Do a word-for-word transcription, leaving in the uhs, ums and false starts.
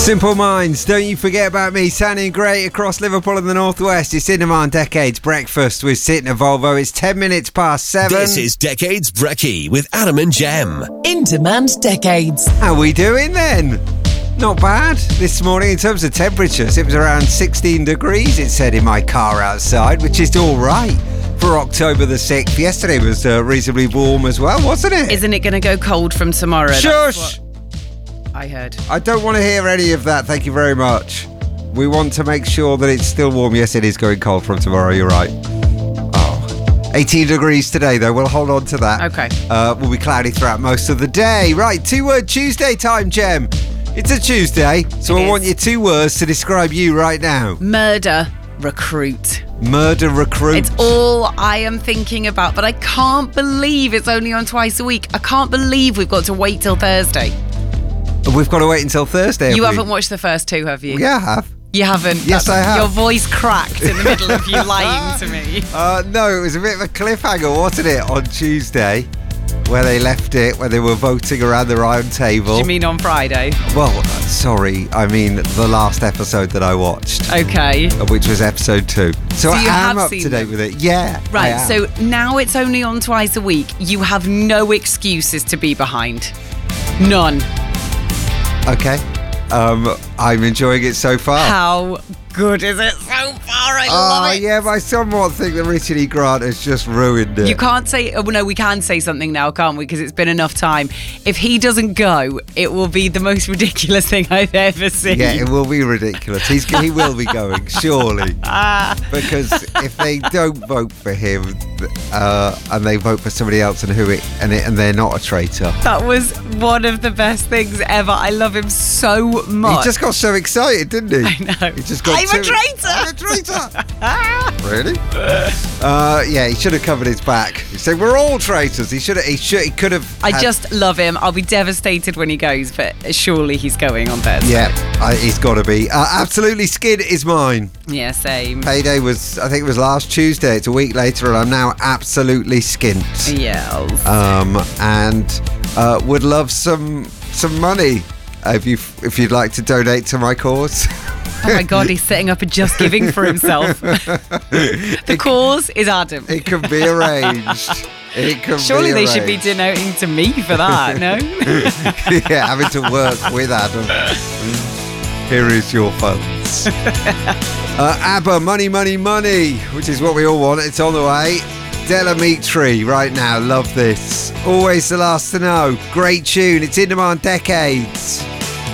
Simple Minds, don't you forget about me, sounding great across Liverpool and the Northwest. It's In Demand Decades Breakfast with Sitting at Volvo. It's ten minutes past seven. This is Decades Brekkie with Adam and Jem. In Demand Decades. How we doing then? Not bad this morning in terms of temperatures. It was around sixteen degrees, it said in my car outside, which is all right for October the sixth. Yesterday was uh, reasonably warm as well, wasn't it? Isn't it going to go cold from tomorrow? Shush! I heard. I don't want to hear any of that, thank you very much. We want to make sure that it's still warm. Yes, it is going cold from tomorrow, you're right. Oh, eighteen degrees today, though. We'll hold on to that. Okay. Uh, we'll be cloudy throughout most of the day. Right, two-word Tuesday time, Jem. It's a Tuesday, so It I is. want your two words to describe you right now. Murder recruit. Murder recruit. It's all I am thinking about, but I can't believe it's only on twice a week. I can't believe we've got to wait till Thursday. We've got to wait until Thursday. You have we? haven't watched the first two, have you? Yeah, I have. You haven't? Yes, That's- I have. Your voice cracked in the middle of you lying to me. Uh, no, it was a bit of a cliffhanger, wasn't it, on Tuesday, where they left it, where they were voting around the round table. Do you mean on Friday? Well, uh, sorry, I mean the last episode that I watched, Okay. uh, which was episode two. So, So I you am have up seen to date them? with it. Yeah. I Right, am. so now it's only on twice a week. You have no excuses to be behind. None. Okay. Um, I'm enjoying it so far. How good is it so far? I Oh, love it. yeah, but I somewhat think that Richard E. Grant has just ruined it. You can't say, oh, no, we can say something now, can't we? Because it's been enough time. If he doesn't go, it will be the most ridiculous thing I've ever seen. Yeah, it will be ridiculous. He's he will be going, surely. Because if they don't vote for him uh, and they vote for somebody else and who it and it and they're not a traitor. That was one of the best things ever. I love him so much. He just got so excited, didn't he? I know. He just got I'm too- a traitor. I'm a traitor. Really? Uh, yeah, he should have covered his back. He said we're all traitors. He should have. He should. He could have. I had- just love him. I'll be devastated when he goes, but surely he's going on Thursday. Yeah, I, he's got to be. Uh, absolutely, Skid is mine. Yeah, same. Payday was, I think it was last Tuesday. It's a week later, and I'm now absolutely skint. Yes. Um, and uh, would love some some money if you if you'd like to donate to my cause. Oh my God, he's setting up a Just Giving for himself. The cause is Adam. It can be arranged. It can Surely be they should be arranged. denoting to me for that, no? Yeah, having to work with Adam. Here is your funds. uh, ABBA, Money, Money, Money, which is what we all want. It's on the way. Delamitri right now. Love this. Always the last to know. Great tune. It's In Demand Decades.